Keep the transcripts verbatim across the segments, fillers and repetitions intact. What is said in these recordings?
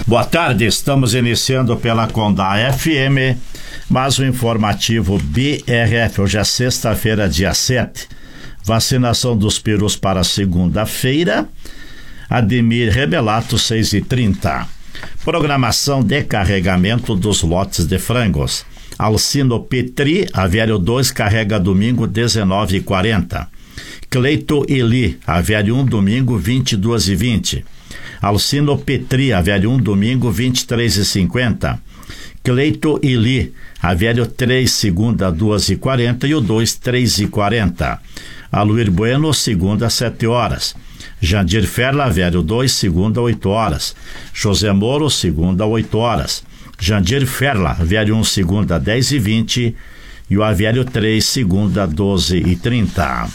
Boa tarde, estamos iniciando pela Condá F M, mais um informativo B R F. Hoje é sexta-feira, dia sete. Vacinação dos perus para segunda-feira. Ademir Rebelato, seis e trinta. Programação de carregamento dos lotes de frangos. Alcino Petri, Aviário dois, carrega domingo, dezenove e quarenta. Cleito Eli, Aviário um, domingo, vinte e duas e vinte. Alcino Petri, Aviário um, domingo, vinte e três e cinquenta. Cleito Eli, Aviário três, segunda, duas e quarenta e o dois, três e quarenta. Aluir Bueno, segunda, sete horas. Jandir Ferla, Aviário dois, segunda, oito horas. José Moro, segunda, oito horas. Jandir Ferla, Aviário um, segunda, dez e vinte. E o Aviário três, segunda, doze e trinta.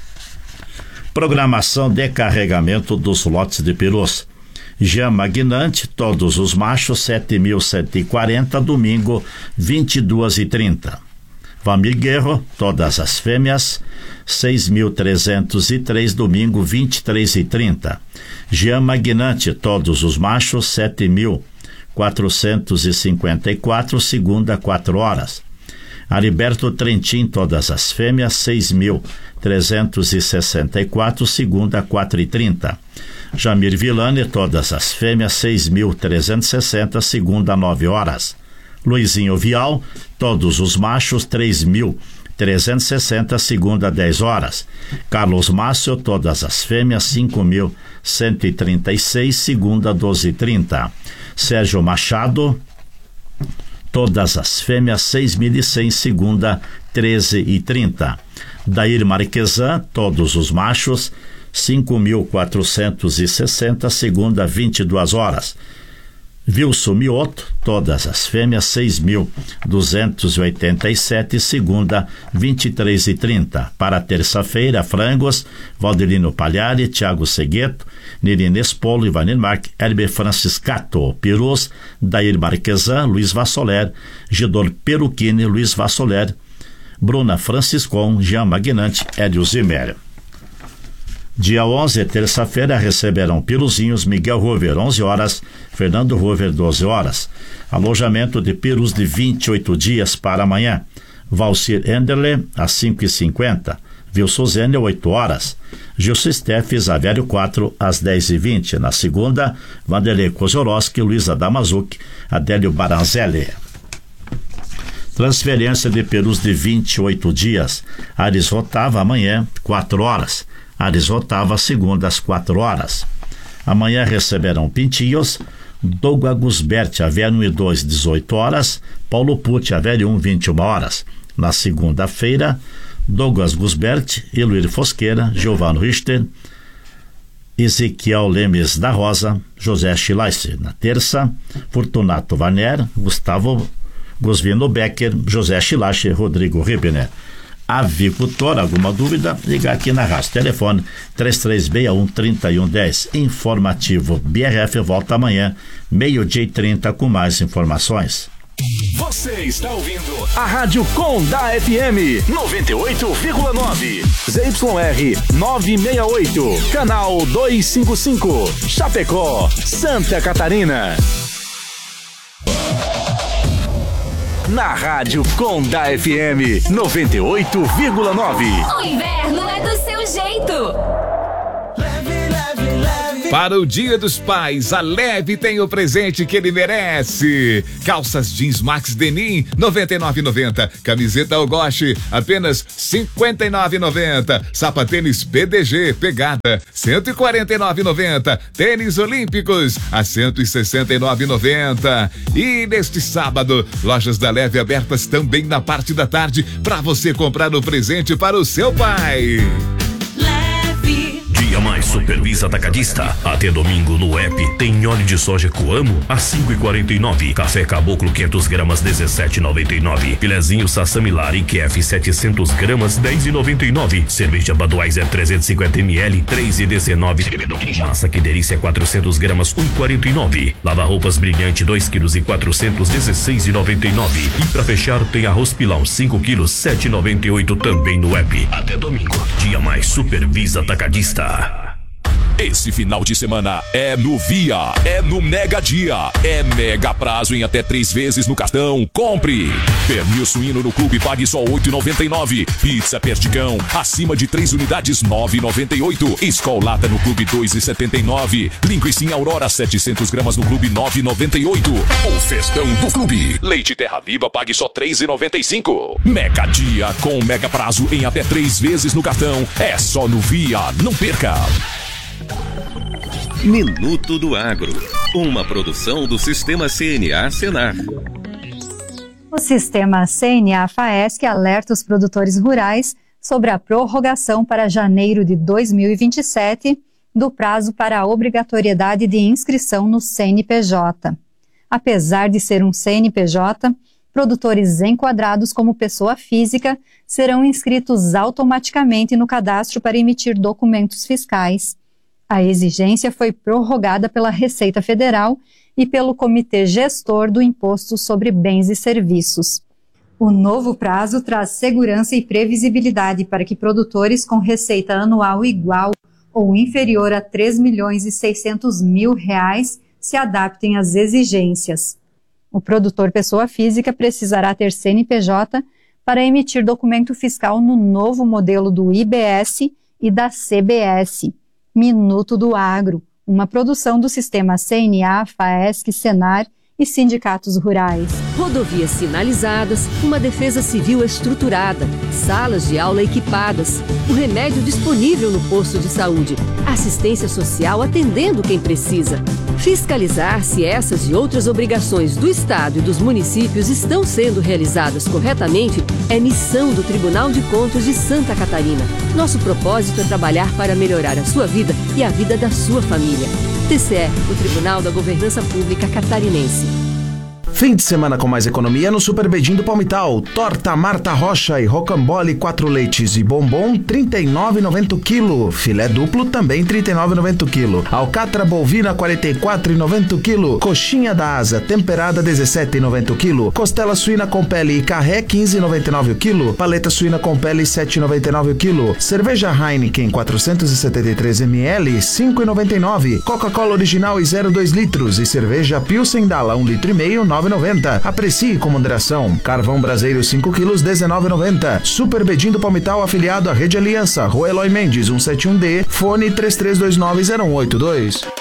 Programação de carregamento dos lotes de perus. Jean Magnante, todos os machos, sete mil cento e quarenta, domingo, vinte e duas e trinta. Vamir Guerro, todas as fêmeas, seis mil trezentos e três, domingo, vinte e três e trinta. Jean Magnante, todos os machos, sete mil quatrocentos e cinquenta e quatro, segunda, quatro horas. Heriberto Trentin, todas as fêmeas, seis mil trezentos e sessenta e quatro, segunda, quatro e trinta. Jamir Villani, todas as fêmeas, seis mil trezentos e sessenta, segunda, nove horas. Luizinho Vial, todos os machos, três mil trezentos e sessenta, segunda, dez horas. Carlos Márcio, todas as fêmeas, cinco mil cento e trinta e seis, segunda, doze e trinta. Sérgio Machado, todas as fêmeas, seis mil e cem, segunda, treze e trinta. Dair Marquesan, todos os machos, cinco mil quatrocentos e sessenta, segunda, vinte e duas horas. Wilson Mioto, todas as fêmeas, seis mil duzentos e oitenta e sete, segunda, vinte e três e trinta. Para terça-feira, frangos, Valdelino Palhari, Thiago Segueto, Nirine Espolo, Ivanir Marque, Herber Franciscato, perus, Dair Marquesan, Luiz Vassoler, Gidor Peruquini, Luiz Vassoler, Bruna Franciscon, Jean Magnante, Hélio Zimmer. Dia onze, terça-feira, receberão peruzinhos Miguel Rover, onze horas, Fernando Rover, doze horas. Alojamento de perus de vinte e oito dias para amanhã. Valcir Enderle, às cinco e cinquenta. Wilson Zênia, oito horas. Gilson Steffes, Aviário quatro, às dez e vinte. Na segunda, Vanderlei Kozorowski, Luísa Damazuc, Adélio Baranzelli. Transferência de perus de vinte e oito dias. Ares Rotava, amanhã, quatro horas. Ares Rotava, segunda, às quatro horas. Amanhã receberão pintinhos Douglas Gusbert, Aviário um e dois, dezoito horas. Paulo Pucci, Aviário um, vinte e uma horas. Na segunda-feira, Douglas Gusbert, Eluir Fosqueira, Giovanni Richter, Ezequiel Lemes da Rosa, José Schleicher. Na terça, Fortunato Varner, Gustavo Gosvino Becker, José Schleicher, Rodrigo Ribner. Avicultor, alguma dúvida? Ligar aqui na rádio. Telefone três três seis um, três um um zero. Informativo B R F volta amanhã, meio-dia e trinta, com mais informações. Você está ouvindo a Rádio Condá F M noventa e oito vírgula nove, Z Y R novecentos e sessenta e oito, canal duzentos e cinquenta e cinco, Chapecó, Santa Catarina. Na Rádio Condá F M noventa e oito vírgula nove. O inverno é do seu jeito. Leve, leve, leve. Para o Dia dos Pais, a Leve tem o presente que ele merece. Calças jeans Max Denim, noventa e nove reais e noventa centavos. Camiseta Algoche, apenas cinquenta e nove reais e noventa centavos. Sapatênis P D G Pegada, cento e quarenta e nove reais e noventa centavos. Tênis Olímpicos, a cento e sessenta e nove reais e noventa centavos. E neste sábado, lojas da Leve abertas também na parte da tarde para você comprar o presente para o seu pai. Dia mais Supervisa Atacadista. Até domingo no app tem óleo de soja Coamo a cinco e quarenta e nove. Café Caboclo quinhentas gramas dezessete e noventa e nove. Filezinho Sassamilar e Q F setecentas gramas dez e noventa e nove. Cerveja Budweiser trezentos e cinquenta mililitros três e dezenove. Massa Que Delícia quatrocentas gramas um e quarenta e nove. Lava roupas Brilhante dois quilos e quatrocentos dezesseis e noventa e nove. E pra fechar tem arroz Pilão cinco quilos sete e noventa e oito também no app. Até domingo. Dia mais Supervisa Atacadista. Esse final de semana é no Via, é no Mega Dia, é mega prazo em até três vezes no cartão. Compre! Pernil suíno no clube pague só oito reais e noventa e nove centavos. Pizza Perdigão, acima de três unidades nove reais e noventa e oito centavos. Escolata no clube dois reais e setenta e nove centavos. Linguiça em Aurora setecentos gramas no clube nove reais e noventa e oito centavos. O festão do clube. Leite Terra Viva pague só três reais e noventa e cinco centavos. Mega Dia com mega prazo em até três vezes no cartão. É só no Via, não perca! Minuto do Agro, uma produção do Sistema C N A Senar. O Sistema C N A FAESC alerta os produtores rurais sobre a prorrogação para janeiro de dois mil e vinte e sete do prazo para a obrigatoriedade de inscrição no C N P J. Apesar de ser um C N P J, produtores enquadrados como pessoa física serão inscritos automaticamente no cadastro para emitir documentos fiscais. A exigência foi prorrogada pela Receita Federal e pelo Comitê Gestor do Imposto sobre Bens e Serviços. O novo prazo traz segurança e previsibilidade para que produtores com receita anual igual ou inferior a três milhões e seiscentos mil reais se adaptem às exigências. O produtor pessoa física precisará ter C N P J para emitir documento fiscal no novo modelo do I B S e da C B S. Minuto do Agro, uma produção do Sistema C N A, FAESC, Senar e sindicatos rurais. Rodovias sinalizadas, uma defesa civil estruturada, salas de aula equipadas, o remédio disponível no posto de saúde, assistência social atendendo quem precisa. Fiscalizar se essas e outras obrigações do Estado e dos municípios estão sendo realizadas corretamente é missão do Tribunal de Contas de Santa Catarina. Nosso propósito é trabalhar para melhorar a sua vida e a vida da sua família. T C E, o Tribunal da Governança Pública Catarinense. Fim de semana com mais economia no Super Bedim do Palmital. Torta Marta Rocha e rocambole quatro leites e bombom trinta e nove reais e noventa centavos quilo. Filé duplo também trinta e nove reais e noventa centavos quilo. Alcatra bovina quarenta e quatro reais e noventa centavos quilo. Coxinha da asa temperada dezessete reais e noventa centavos quilo. Costela suína com pele e carré quinze reais e noventa e nove centavos quilo. Paleta suína com pele sete reais e noventa e nove centavos quilo. Cerveja Heineken quatrocentos e setenta e três mililitros cinco reais e noventa e nove centavos. Coca-Cola original e zero vírgula dois litros e cerveja Pilsen Dala um litro e meio nove reais e noventa centavos. Aprecie com moderação. Carvão braseiro cinco quilos dezenove reais e noventa centavos. Super Bedim do Palmital afiliado à Rede Aliança. Rua Eloy Mendes cento e setenta e um D. Fone três três dois nove zero um oito dois.